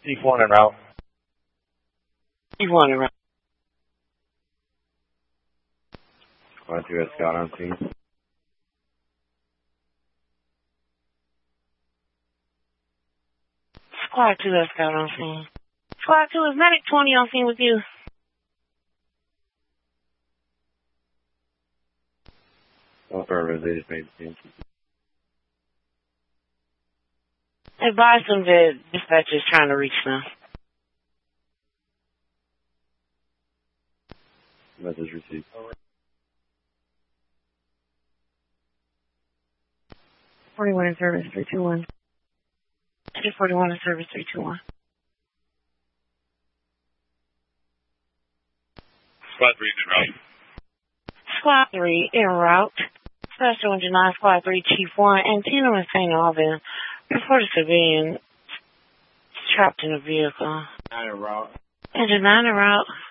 Chief 1 en route. Chief 1 en route. Squad 2 has Scout on scene. Squad 2 has Scout on scene. Squad 2 is Medic 20 on scene with you. Affirmative, they just made the scene. Advise them that dispatcher is trying to reach them. Message received. 41 in service, 321. 41 in service, 321. Squad 3 en route. Squad 3 en route. Special Engine 9, Squad 3, Chief 1, Antietam and St. Alvin. Report a civilian trapped in a vehicle. 9 en route. Engine 9 en route.